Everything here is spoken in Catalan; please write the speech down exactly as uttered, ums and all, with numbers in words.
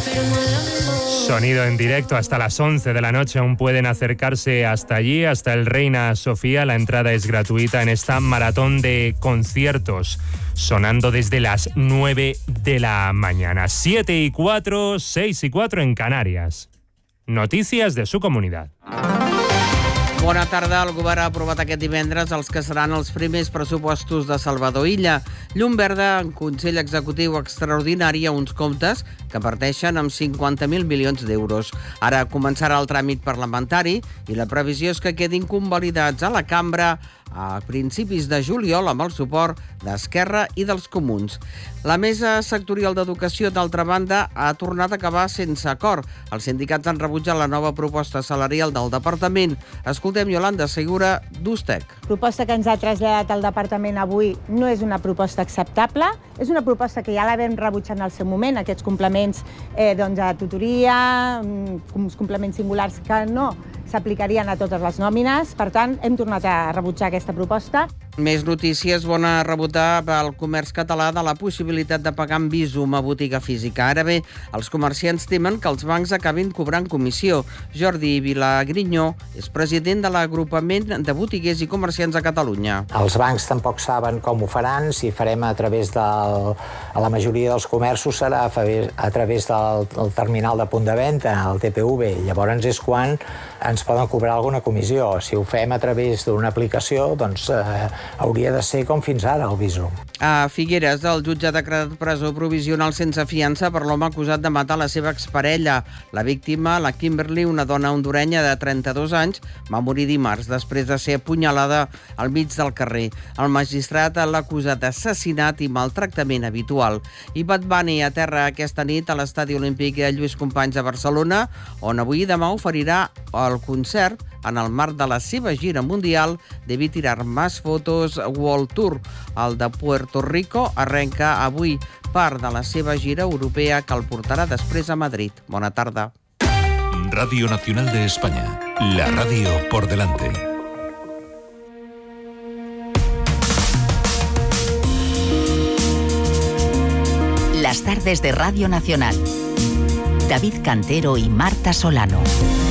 Sonido en directo hasta las once de la noche. Aún pueden acercarse hasta allí, hasta el Reina Sofía. La entrada es gratuita en esta maratón de conciertos, sonando desde las nueve de la mañana. siete y cuatro, seis y cuatro en Canarias. Noticias de su comunidad. Bona tarda. El govern ha aprovat aquest divendres els que seran els primers pressupostos de Salvador Illa. Llum verda en Consell Executiu Extraordinari a uns comptes que parteixen amb cinquanta mil milions d'euros. Ara començarà el tràmit parlamentari i la previsió és que quedin convalidats a la cambra a principis de juliol amb el suport d'Esquerra i dels Comuns. La Mesa Sectorial d'Educació, d'altra banda, ha tornat a acabar sense acord. Els sindicats han rebutjat la nova proposta salarial del departament. Escoltem Yolanda Segura, d'Ustec. La proposta que ens ha traslladat el departament avui no és una proposta acceptable, és una proposta que ja la vam rebutjar en el seu moment, aquests complements eh, doncs, a tutoria, uns complements singulars que no s'aplicarien a totes les nòmines. Per tant, hem tornat a rebutjar aquesta proposta. Més notícies. Bona rebutar pel comerç català de la possibilitat de pagar amb Bizum a botiga física. Ara bé, els comerciants temen que els bancs acabin cobrant comissió. Jordi Vilagrinyó és president de l'agrupament de botiguers i comerciants a Catalunya. Els bancs tampoc saben com ho faran, si farem a través del... a la majoria dels comerços serà a través del, del terminal de punt de venda, el T P V. Llavors és quan ens poden cobrar alguna comissió. Si ho fem a través d'una aplicació, doncs eh, hauria de ser com fins ara el Bizum. A Figueres, el jutge ha decretat presó provisional sense fiança per l'home acusat de matar la seva exparella. La víctima, la Kimberly, una dona hondurenya de trenta-dos anys, va morir dimarts després de ser apunyalada al mig del carrer. El magistrat l'ha acusat d'assassinat i maltractament habitual. I Bad Bunny aterra aquesta nit a l'Estadi Olímpic Lluís Companys a Barcelona, on avui i demà oferirà el concert en el marc de la seva gira mundial Debí tirar más fotos World Tour. El de Puerto Rico arrenca avui part de la seva gira europea que el portarà després a Madrid. Bona tarda. Radio Nacional de España. La radio por delante. Las tardes de Radio Nacional. David Cantero y Marta Solano.